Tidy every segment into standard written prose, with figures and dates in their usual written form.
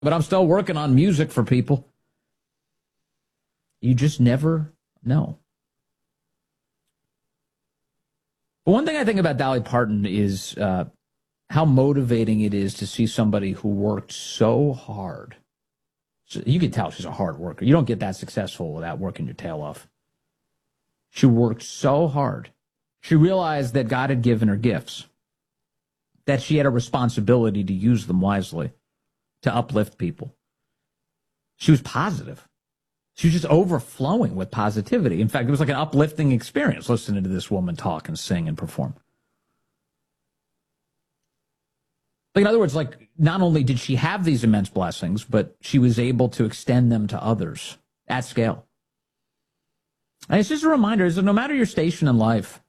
but I'm still working on music for people. You just never know. But one thing I think about Dolly Parton is how motivating it is to see somebody who worked so hard. So you can tell she's a hard worker. You don't get that successful without working your tail off. She worked so hard. She realized that God had given her gifts, that she had a responsibility to use them wisely, to uplift people. She was positive. She was just overflowing with positivity. In fact, it was like an uplifting experience listening to this woman talk and sing and perform. Like, in other words, like, not only did she have these immense blessings, but she was able to extend them to others at scale. And it's just a reminder is that no matter your station in life,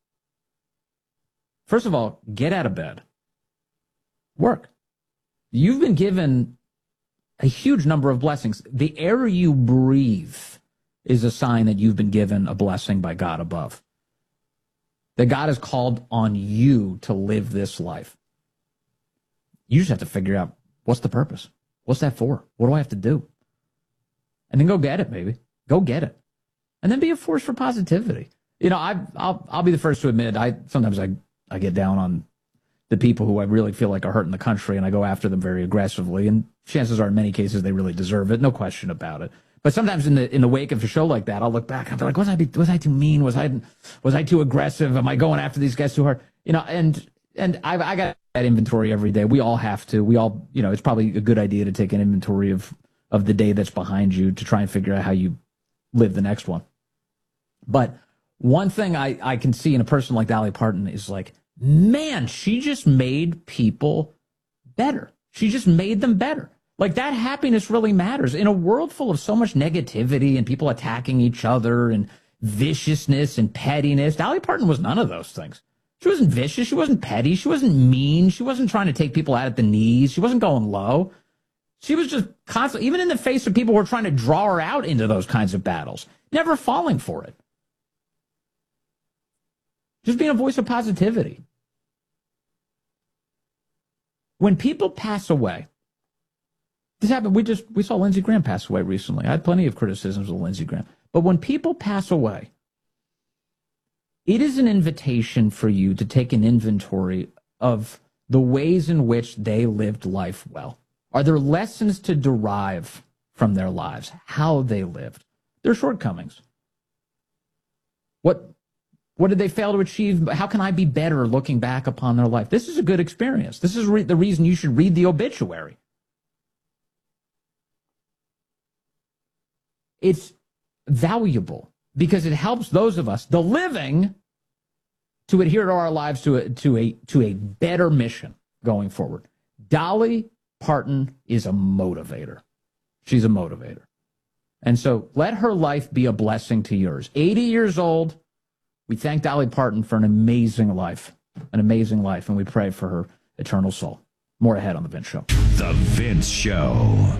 first of all, get out of bed. Work. You've been given a huge number of blessings. The air you breathe is a sign that you've been given a blessing by God above. That God has called on you to live this life. You just have to figure out, what's the purpose? What's that for? What do I have to do? And then go get it, baby. Go get it. And then be a force for positivity. You know, I'll be the first to admit, sometimes I get down on the people who I really feel like are hurting the country, and I go after them very aggressively. And chances are, in many cases, they really deserve it. No question about it. But sometimes in the wake of a show like that, I'll look back and I'll be like, was I too mean? Was I too aggressive? Am I going after these guys too hard? You know, and I got that inventory every day. We all have to. We all, you know, it's probably a good idea to take an inventory of the day that's behind you to try and figure out how you live the next one. But one thing I can see in a person like Dolly Parton is like, man, she just made people better. She just made them better. Like, that happiness really matters. In a world full of so much negativity and people attacking each other and viciousness and pettiness, Dolly Parton was none of those things. She wasn't vicious. She wasn't petty. She wasn't mean. She wasn't trying to take people out at the knees. She wasn't going low. She was just constantly, even in the face of people who were trying to draw her out into those kinds of battles, never falling for it. Just being a voice of positivity. When people pass away, this happened, we saw Lindsey Graham pass away recently. I had plenty of criticisms of Lindsey Graham. But when people pass away, it is an invitation for you to take an inventory of the ways in which they lived life well. Are there lessons to derive from their lives, how they lived, their shortcomings? What did they fail to achieve? How can I be better looking back upon their life? This is a good experience. This is the reason you should read the obituary. It's valuable because it helps those of us, the living, to adhere to our lives to a better mission going forward. Dolly Parton is a motivator. She's a motivator. And so let her life be a blessing to yours. 80 years old. We thank Dolly Parton for an amazing life, and we pray for her eternal soul. More ahead on The Vince Show. The Vince Show.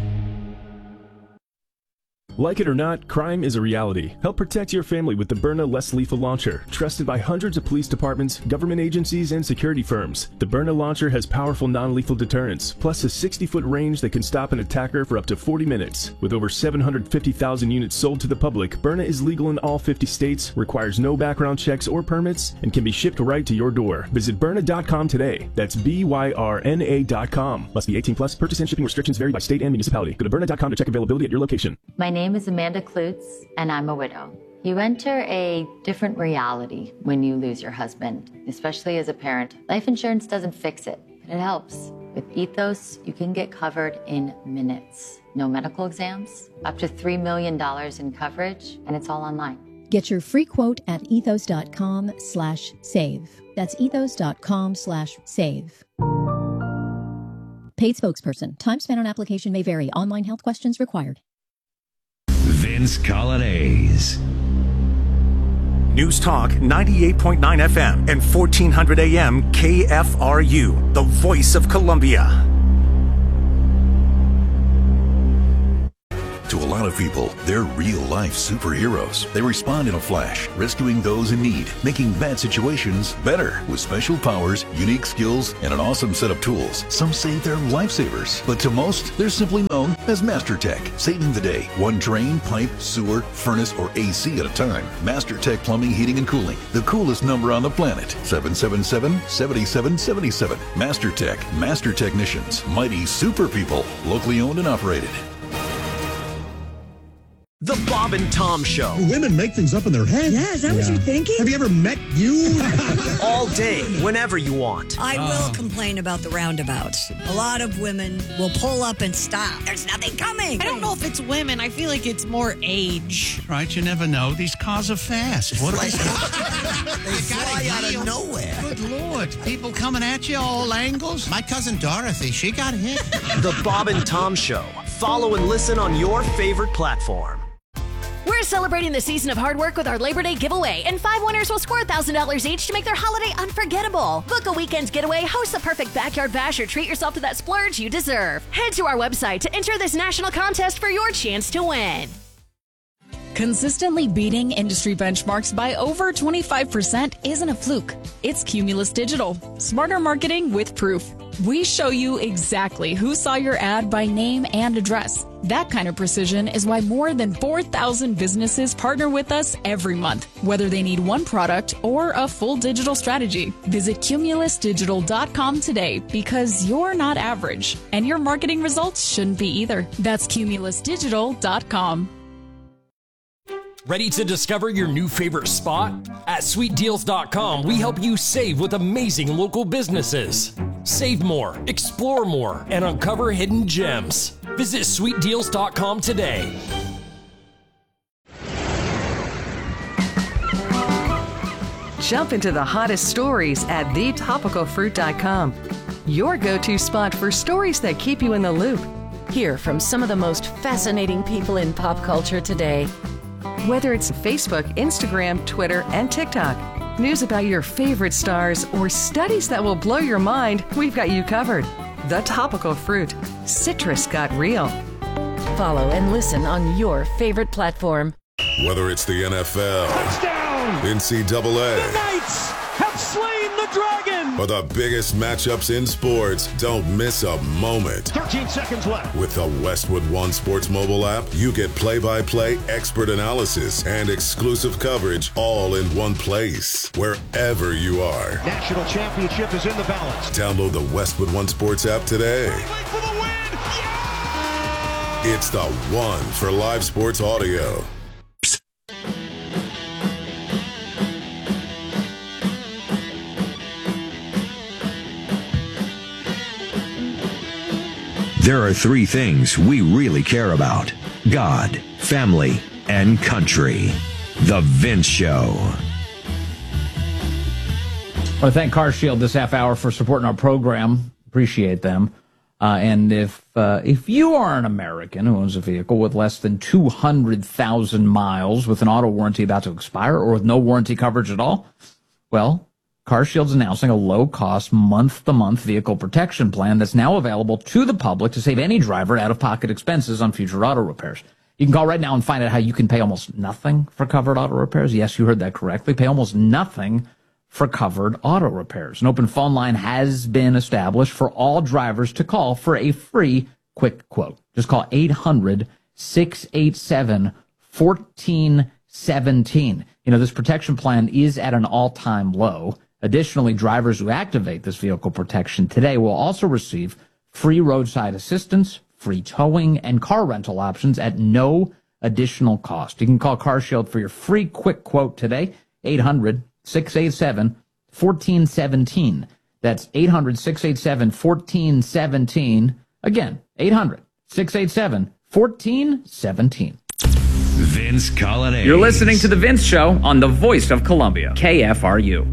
Like it or not, crime is a reality. Help protect your family with the Byrna Less Lethal Launcher, trusted by hundreds of police departments, government agencies, and security firms. The Byrna launcher has powerful non-lethal deterrence, plus a 60-foot range that can stop an attacker for up to 40 minutes. With over 750,000 units sold to the public, Byrna is legal in all 50 states, requires no background checks or permits, and can be shipped right to your door. Visit Byrna.com today. That's BYRNA.com. Must be 18 plus. Purchase and shipping restrictions vary by state and municipality. Go to Byrna.com to check availability at your location. My name is Amanda Klutz, and I'm a widow. You enter a different reality when you lose your husband, especially as a parent. Life insurance doesn't fix it, but it helps. With Ethos, you can get covered in minutes. No medical exams, up to $3 million in coverage, and it's all online. Get your free quote at ethos.com/save. That's ethos.com/save. Paid spokesperson. Time spent on application may vary. Online health questions required. Vince Colonnese. News Talk 98.9 FM and 1400 AM KFRU, the voice of Columbia. To a lot of people. They're real-life superheroes. They respond in a flash, rescuing those in need, making bad situations better with special powers, unique skills, and an awesome set of tools. Some say they're lifesavers, but to most, they're simply known as MasterTech, saving the day, one drain, pipe, sewer, furnace, or AC at a time. MasterTech Plumbing, Heating, and Cooling, the coolest number on the planet. 777-7777. MasterTech, Master Technicians, mighty super people, locally owned and operated. The Bob and Tom Show. Women make things up in their head. Yeah, is that what you're thinking? Have you ever met you? All day, whenever you want. I will complain about the roundabouts. A lot of women will pull up and stop. There's nothing coming. I don't know if it's women. I feel like it's more age. Right, you never know. These cars are fast. What they fly out of nowhere. Good Lord. People coming at you all angles. My cousin Dorothy, she got hit. The Bob and Tom Show. Follow and listen on your favorite platform. We're celebrating the season of hard work with our Labor Day giveaway, and 5 winners will score $1,000 each to make their holiday unforgettable. Book a weekend getaway, host the perfect backyard bash, or treat yourself to that splurge you deserve. Head to our website to enter this national contest for your chance to win. Consistently beating industry benchmarks by over 25% isn't a fluke. It's Cumulus Digital. Smarter marketing with proof. We show you exactly who saw your ad by name and address. That kind of precision is why more than 4,000 businesses partner with us every month, whether they need one product or a full digital strategy. Visit cumulusdigital.com today, because you're not average, and your marketing results shouldn't be either. That's cumulusdigital.com. Ready to discover your new favorite spot? At sweetdeals.com, we help you save with amazing local businesses. Save more, explore more, and uncover hidden gems. Visit sweetdeals.com today. Jump into the hottest stories at thetopicalfruit.com. Your go-to spot for stories that keep you in the loop. Hear from some of the most fascinating people in pop culture today. Whether it's Facebook, Instagram, Twitter, and TikTok, news about your favorite stars, or studies that will blow your mind, we've got you covered. The Topical Fruit. Citrus got real. Follow and listen on your favorite platform. Whether it's the NFL, touchdown, NCAA, the Knights have slain the dragon, or the biggest matchups in sports, don't miss a moment. 13 seconds left. With the Westwood One Sports mobile app, you get play-by-play, expert analysis, and exclusive coverage all in one place, wherever you are. National championship is in the balance. Download the Westwood One Sports app today. For the win! Yeah! It's the one for live sports audio. There are 3 things we really care about: God, family, and country. The Vince Show. I want to thank CarShield this half hour for supporting our program. Appreciate them. And if you are an American who owns a vehicle with less than 200,000 miles with an auto warranty about to expire, or with no warranty coverage at all, well, CarShield's announcing a low-cost, month-to-month vehicle protection plan that's now available to the public to save any driver out-of-pocket expenses on future auto repairs. You can call right now and find out how you can pay almost nothing for covered auto repairs. Yes, you heard that correctly. Pay almost nothing for covered auto repairs. An open phone line has been established for all drivers to call for a free quick quote. Just call 800-687-1417. You know, this protection plan is at an all-time low. Additionally, drivers who activate this vehicle protection today will also receive free roadside assistance, free towing, and car rental options at no additional cost. You can call CarShield for your free quick quote today, 800-687-1417. That's 800-687-1417. Again, 800-687-1417. Vince Colonnese. You're listening to The Vince Show on the Voice of Columbia, KFRU.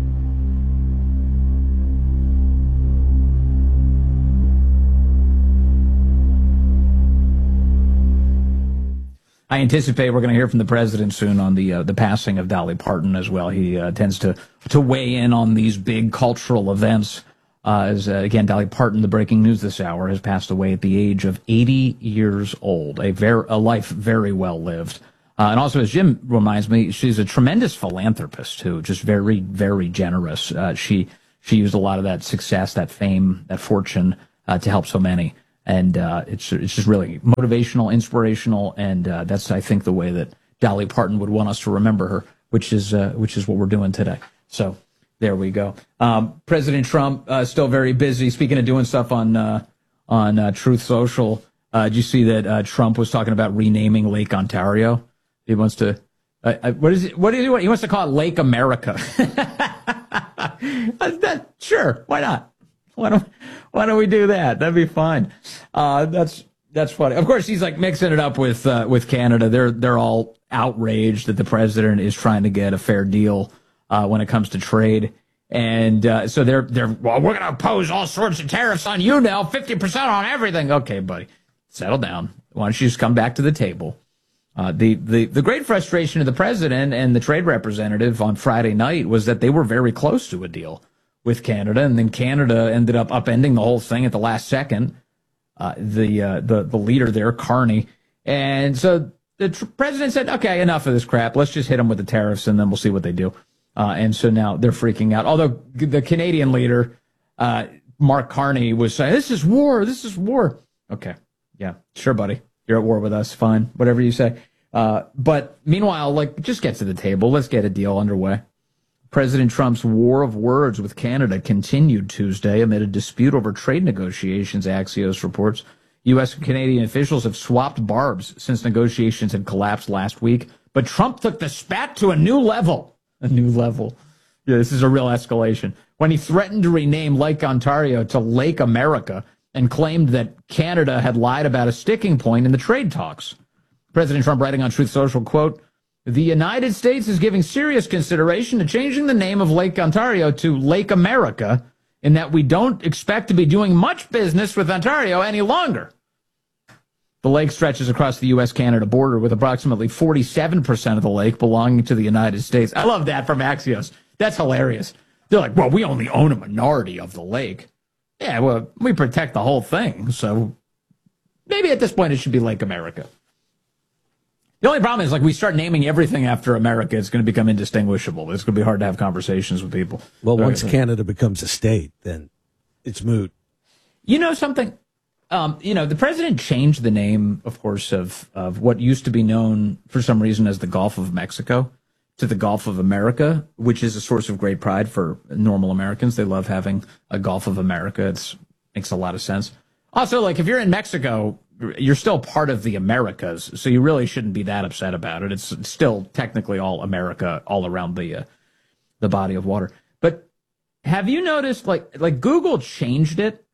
I anticipate we're going to hear from the president soon on the passing of Dolly Parton as well. He tends to weigh in on these big cultural events. Again, Dolly Parton, the breaking news this hour, has passed away at the age of 80 years old. A life very well lived. And also, as Jim reminds me, she's a tremendous philanthropist, too, just very, very generous. She used a lot of that success, that fame, that fortune to help so many. And it's just really motivational, inspirational, and that's, I think, the way that Dolly Parton would want us to remember her, which is what we're doing today. So there we go. President Trump still very busy. Speaking of doing stuff on Truth Social, did you see that Trump was talking about renaming Lake Ontario? He wants to. What is it? What do you want? He wants to call it Lake America. Sure, why not? Why don't we do that? That'd be fine. That's funny. Of course, he's like mixing it up with Canada. They're all outraged that the president is trying to get a fair deal when it comes to trade, and so they're well, we're going to impose all sorts of tariffs on you now, 50% on everything. Okay, buddy, settle down. Why don't you just come back to the table? The great frustration of the president and the trade representative on Friday night was that they were very close to a deal with Canada, and then Canada ended up upending the whole thing at the last second. The leader there, Carney, and so the president said, "Okay, enough of this crap. Let's just hit them with the tariffs, and then we'll see what they do." And so now they're freaking out. Although the Canadian leader, Mark Carney, was saying, "This is war. This is war." Okay, yeah, sure, buddy. You're at war with us. Fine, whatever you say. But meanwhile, like, just get to the table. Let's get a deal underway. President Trump's war of words with Canada continued Tuesday amid a dispute over trade negotiations, Axios reports. U.S. and Canadian officials have swapped barbs since negotiations had collapsed last week. But Trump took the spat to a new level. A new level. Yeah, this is a real escalation. When he threatened to rename Lake Ontario to Lake America and claimed that Canada had lied about a sticking point in the trade talks. President Trump writing on Truth Social, quote, "The United States is giving serious consideration to changing the name of Lake Ontario to Lake America, in that we don't expect to be doing much business with Ontario any longer." The lake stretches across the U.S.-Canada border, with approximately 47% of the lake belonging to the United States. I love that from Axios. That's hilarious. They're like, well, we only own a minority of the lake. Yeah, well, we protect the whole thing, so maybe at this point it should be Lake America. The only problem is, like, we start naming everything after America, it's going to become indistinguishable. It's going to be hard to have conversations with people. Well, once Canada becomes a state, then it's moot. You know something? The president changed the name, of course, of what used to be known for some reason as the Gulf of Mexico to the Gulf of America, which is a source of great pride for normal Americans. They love having a Gulf of America. It makes a lot of sense. Also, like, if you're in Mexico, you're still part of the Americas, so you really shouldn't be that upset about it. It's still technically all America, all around the body of water. But have you noticed, like Google changed it,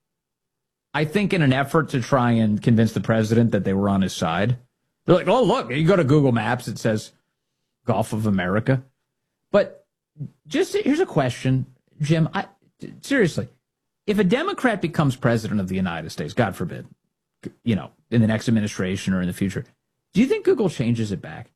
I think, in an effort to try and convince the president that they were on his side. They're like, oh, look, you go to Google Maps, it says Gulf of America. But just here's a question, Jim. Seriously, if a Democrat becomes president of the United States, God forbid, in the next administration or in the future, do you think Google changes it back?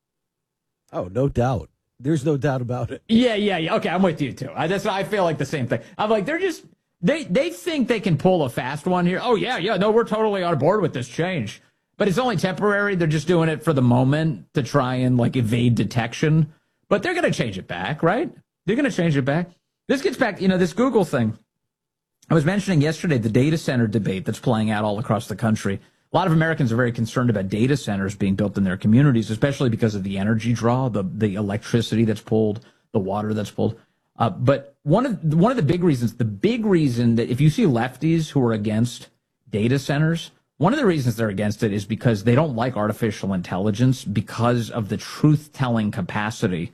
Oh, no doubt. There's no doubt about it. Yeah. Okay, I'm with you, too. I feel like the same thing. I'm like, they're just, they think they can pull a fast one here. Oh, yeah, no, we're totally on board with this change. But it's only temporary. They're just doing it for the moment to try and, like, evade detection. But they're going to change it back, right? They're going to change it back. This gets back, this Google thing. I was mentioning yesterday the data center debate that's playing out all across the country. A lot of Americans are very concerned about data centers being built in their communities, especially because of the energy draw, the electricity that's pulled, the water that's pulled. But one of the big reasons that if you see lefties who are against data centers, one of the reasons they're against it is because they don't like artificial intelligence because of the truth-telling capacity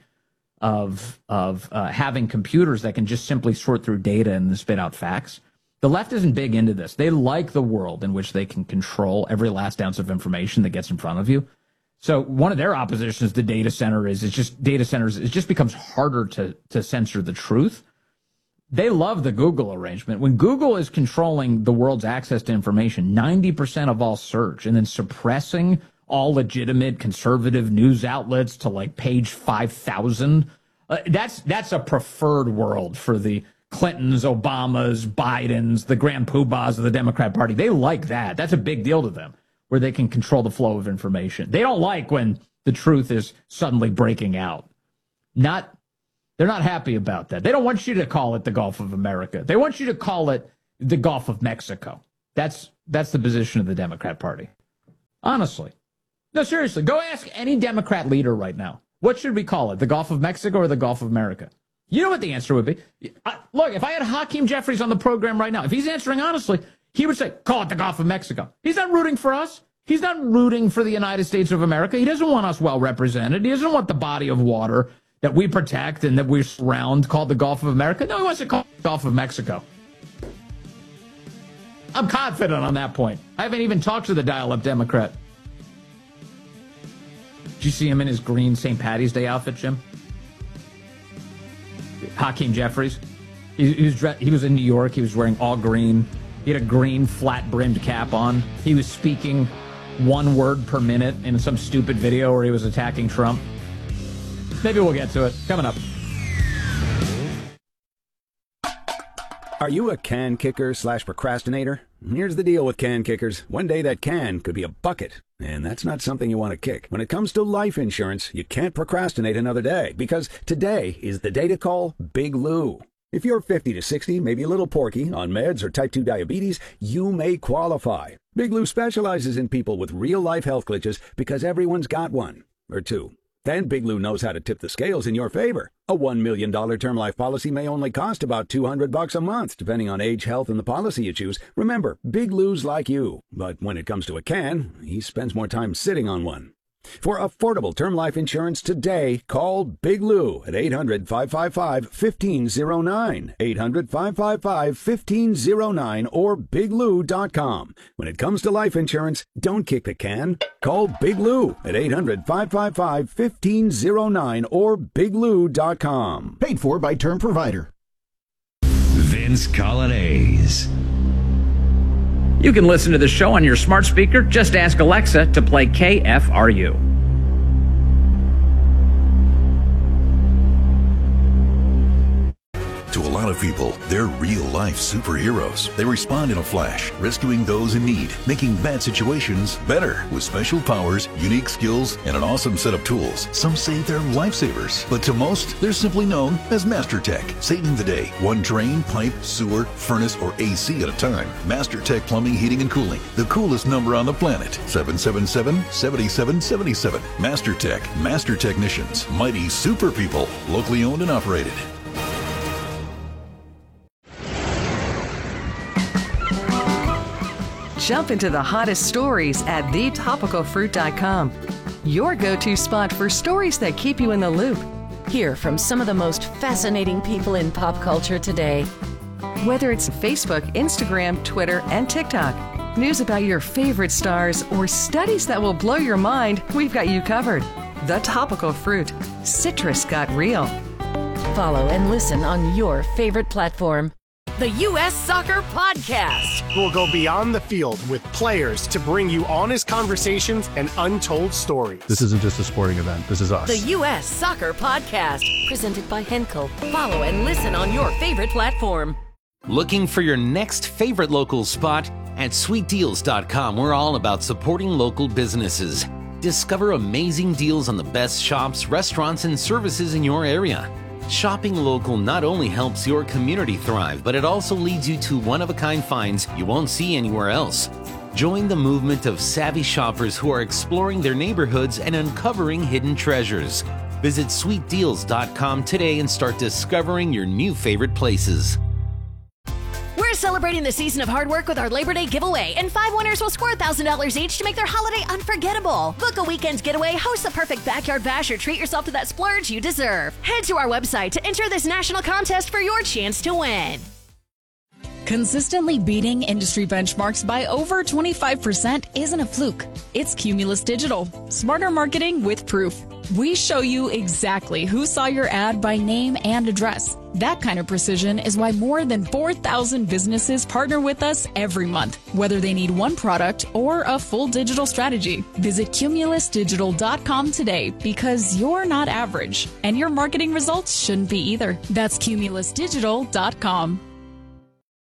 of having computers that can just simply sort through data and spit out facts. The left isn't big into this. They like the world in which they can control every last ounce of information that gets in front of you. So one of their oppositions to data center is it just becomes harder to censor the truth. They love the Google arrangement. When Google is controlling the world's access to information, 90% of all search, and then suppressing all legitimate conservative news outlets to like page 5,000, that's a preferred world for the Clintons, Obamas, Bidens, the grand poobahs of the Democrat Party. They like that. That's a big deal to them, where they can control the flow of information. They don't like when the truth is suddenly breaking out. They're not happy about that. They don't want you to call it the Gulf of America. They want you to call it the Gulf of Mexico. That's the position of the Democrat Party. Honestly. No, seriously, go ask any Democrat leader right now. What should we call it? The Gulf of Mexico or the Gulf of America? You know what the answer would be. Look, if I had Hakeem Jeffries on the program right now, if he's answering honestly, he would say, call it the Gulf of Mexico. He's not rooting for us. He's not rooting for the United States of America. He doesn't want us well represented. He doesn't want the body of water that we protect and that we surround called the Gulf of America. No, he wants to call it the Gulf of Mexico. I'm confident on that point. I haven't even talked to the dial-up Democrat. Did you see him in his green St. Patty's Day outfit, Jim? Hakeem Jeffries. He was in New York. He was wearing all green. He had a green flat-brimmed cap on. He was speaking one word per minute in some stupid video where he was attacking Trump. Maybe we'll get to it. Coming up. Are you a can kicker / procrastinator? Here's the deal with can kickers. One day that can could be a bucket, and that's not something you want to kick. When it comes to life insurance, you can't procrastinate another day, because today is the day to call Big Lou. If you're 50 to 60, maybe a little porky, on meds or type 2 diabetes, you may qualify. Big Lou specializes in people with real-life health glitches because everyone's got one or two. Then Big Lou knows how to tip the scales in your favor. A $1 million term life policy may only cost about $200 a month, depending on age, health, and the policy you choose. Remember, Big Lou's like you. But when it comes to a can, he spends more time sitting on one. For affordable term life insurance today, call Big Lou at 800-555-1509, 800-555-1509, or biglou.com. When it comes to life insurance, don't kick the can. Call Big Lou at 800-555-1509 or biglou.com. Paid for by Term Provider. Vince Colonnese. You can listen to the show on your smart speaker. Just ask Alexa to play KFRU. To a lot of people, they're real-life superheroes. They respond in a flash, rescuing those in need, making bad situations better with special powers, unique skills, and an awesome set of tools. Some say they're lifesavers, but to most, they're simply known as Master Tech, saving the day, one drain, pipe, sewer, furnace, or AC at a time. Master Tech Plumbing, Heating, and Cooling, the coolest number on the planet, 777-7777. Master Tech, Master Technicians, mighty super people, locally owned and operated. Jump into the hottest stories at thetopicalfruit.com. Your go-to spot for stories that keep you in the loop. Hear from some of the most fascinating people in pop culture today. Whether it's Facebook, Instagram, Twitter, and TikTok, news about your favorite stars, or studies that will blow your mind, we've got you covered. The Topical Fruit. Citrus got real. Follow and listen on your favorite platform. The U.S. Soccer Podcast. We'll go beyond the field with players to bring you honest conversations and untold stories. This isn't just a sporting event. This is us. The U.S. Soccer Podcast. Presented by Henkel. Follow and listen on your favorite platform. Looking for your next favorite local spot? At sweetdeals.com, we're all about supporting local businesses. Discover amazing deals on the best shops, restaurants, and services in your area. Shopping local not only helps your community thrive, but it also leads you to one-of-a-kind finds you won't see anywhere else. Join the movement of savvy shoppers who are exploring their neighborhoods and uncovering hidden treasures. Visit sweetdeals.com today and start discovering your new favorite places. We're celebrating the season of hard work with our Labor Day giveaway, and 5 winners will score $1,000 each to make their holiday unforgettable. Book a weekend's getaway, host the perfect backyard bash, or treat yourself to that splurge you deserve. Head to our website to enter this national contest for your chance to win. Consistently beating industry benchmarks by over 25% isn't a fluke. It's Cumulus Digital. Smarter marketing with proof. We show you exactly who saw your ad by name and address. That kind of precision is why more than 4,000 businesses partner with us every month, whether they need one product or a full digital strategy. Visit cumulusdigital.com today because you're not average, and your marketing results shouldn't be either. That's cumulusdigital.com.